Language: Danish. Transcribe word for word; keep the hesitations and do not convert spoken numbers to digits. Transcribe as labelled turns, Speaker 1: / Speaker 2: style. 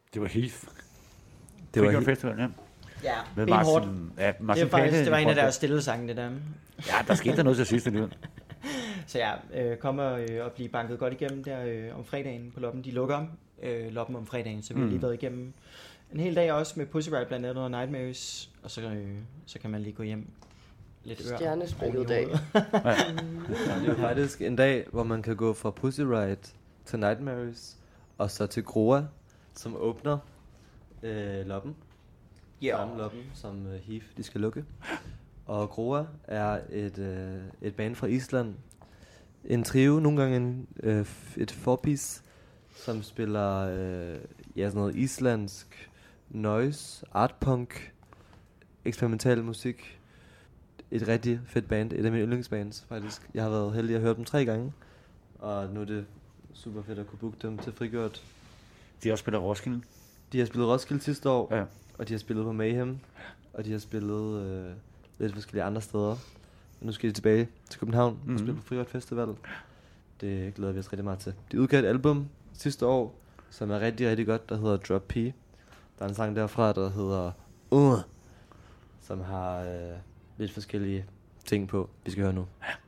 Speaker 1: Det var Heath.
Speaker 2: Det var
Speaker 1: Freak
Speaker 2: Heath.
Speaker 1: Festival, ja.
Speaker 3: Ja,
Speaker 1: Med
Speaker 3: benhårdt.
Speaker 1: Martin, ja, Martin
Speaker 3: Det var faktisk,
Speaker 1: Patte
Speaker 3: det var
Speaker 1: i
Speaker 3: en af
Speaker 1: fronten.
Speaker 3: deres stille sange, det der.
Speaker 1: Ja, der skete der noget til sidst alligevel.
Speaker 3: Så ja, øh, kommer øh, og blive banket godt igennem der øh, om fredagen på Loppen. De lukker øh, Loppen om fredagen, så vi har
Speaker 1: Mm.
Speaker 3: lige været igennem en hel dag også med Pussy Riot blandt andet og Nightmares. Og så, øh, så kan man lige gå hjem. Lidt ør.
Speaker 4: Stjernespækket dag.
Speaker 2: Ja, det er jo faktisk en dag, hvor man kan gå fra Pussy Riot til Nightmares, og så til Groa, som åbner øh, Loppen.
Speaker 3: Ja.
Speaker 2: Samme Loppen, som øh, Heath, de skal lukke. Og Groa er et, øh, et band fra Island. En trio, nogle gange en, øh, et four-piece, som spiller øh, ja, sådan noget islandsk noise, artpunk, eksperimental musik. Et rigtig fedt band, et af mine yndlingsbands faktisk. Jeg har været heldig at høre dem tre gange, og nu er det super fedt at kunne booke dem til Frigjort.
Speaker 1: De har også spillet Roskilde.
Speaker 2: De har spillet Roskilde sidste år,
Speaker 1: Ja.
Speaker 2: og de har spillet på Mayhem, og de har spillet øh, lidt forskellige andre steder. Og nu skal de tilbage til København mm-hmm. og spille på Frigjort Festival. Det glæder vi os rigtig meget til. De udgav et album sidste år, som er rigtig, rigtig godt, der hedder Drop P. Der er en sang derfra, der hedder Uh, som har øh, lidt forskellige ting på, vi skal høre nu.